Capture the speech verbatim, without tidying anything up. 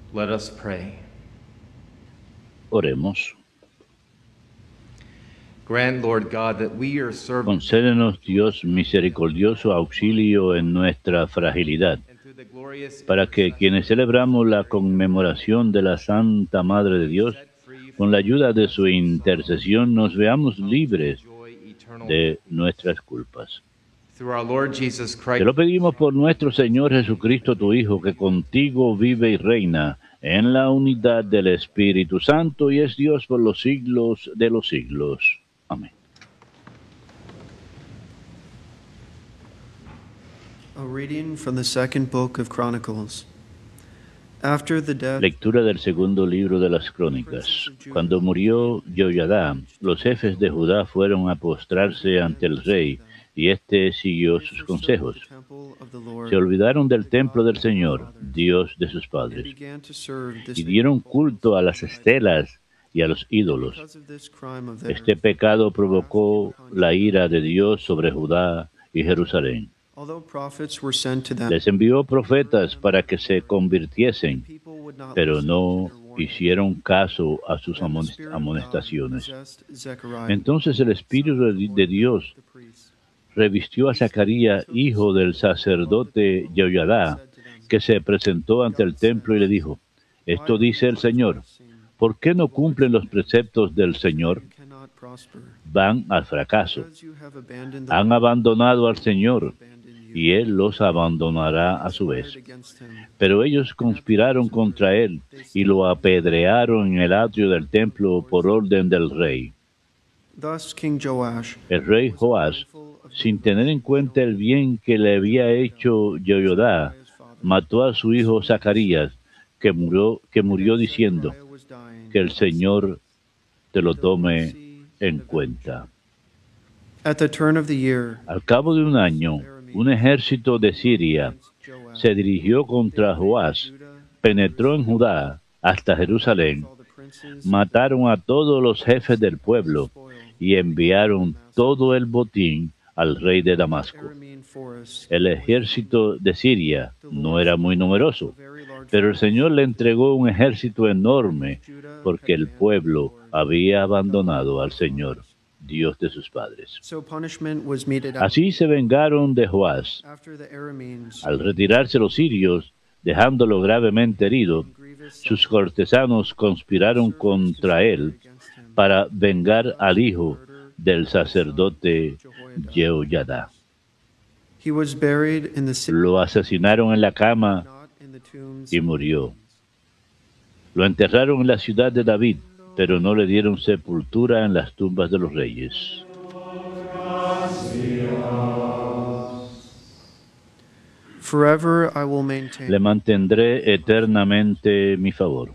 Let us pray. Oremos. Grant, Lord God, that we, your servants, Concédenos, Dios misericordioso, auxilio en nuestra fragilidad, and through the glorious para que quienes celebramos la conmemoración de la Santa Madre de Dios, set free con from la ayuda de su sorrow, intercesión, nos veamos libres enjoy eternal de happiness. nuestras culpas. Through our Lord Jesus Te Christ, lo pedimos por nuestro Señor Jesucristo, tu Hijo, que contigo vive y reina en la unidad del Espíritu Santo y es Dios por los siglos de los siglos. Amén. A reading from the second book of Chronicles. After the death Lectura del segundo libro de las Crónicas. Cuando murió Jehoiada, los jefes de Judá fueron a postrarse ante el rey, y éste siguió sus consejos. Se olvidaron del templo del Señor, Dios de sus padres, y dieron culto a las estelas y a los ídolos. Este pecado provocó la ira de Dios sobre Judá y Jerusalén. Les envió profetas para que se convirtiesen, pero no hicieron caso a sus amonestaciones. Entonces el Espíritu de Dios revistió a Zacarías, hijo del sacerdote Jehoiada, que se presentó ante el templo y le dijo: Esto dice el Señor, ¿por qué no cumplen los preceptos del Señor? Van al fracaso. Han abandonado al Señor, y Él los abandonará a su vez. Pero ellos conspiraron contra Él y lo apedrearon en el atrio del templo por orden del rey. El rey Joás, sin tener en cuenta el bien que le había hecho Jehoiada, mató a su hijo Zacarías, que murió, que murió diciendo: que el Señor te lo tome en cuenta. Al cabo de un año, un ejército de Siria se dirigió contra Joás, penetró en Judá hasta Jerusalén, mataron a todos los jefes del pueblo y enviaron todo el botín al rey de Damasco. El ejército de Siria no era muy numeroso, pero el Señor le entregó un ejército enorme porque el pueblo había abandonado al Señor, Dios de sus padres. Así se vengaron de Joás. Al retirarse los sirios, dejándolo gravemente herido, sus cortesanos conspiraron contra él para vengar al hijo del sacerdote Jehoiada. Lo asesinaron en la cama y murió. Lo enterraron en la ciudad de David, pero no le dieron sepultura en las tumbas de los reyes. Le mantendré eternamente mi favor.